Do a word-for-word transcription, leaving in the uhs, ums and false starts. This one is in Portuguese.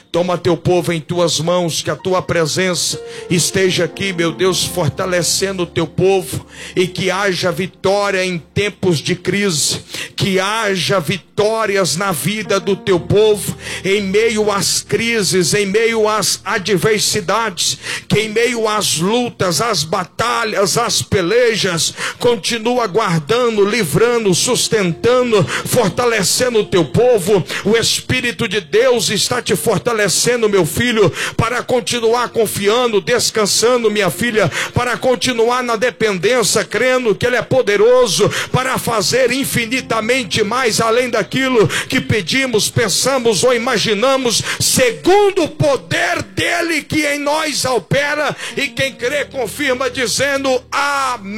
Toma teu povo em tuas mãos, que a tua presença esteja aqui, meu Deus, fortalecendo o teu povo, e que haja vitória em tempos de crise, que haja vitórias na vida do teu povo, em meio às crises, em meio às adversidades, que em meio às lutas, às batalhas, às pelejas, continua guardando, livrando, sustentando, fortalecendo o teu povo. O Espírito de Deus está te fortalecendo, meu filho, para continuar confiando, descansando, minha filha, para continuar na dependência, crendo que Ele é poderoso para fazer infinitamente mais além daquilo que pedimos, pensamos ou imaginamos, segundo o poder dele que em nós opera. E quem crê confirma dizendo amém.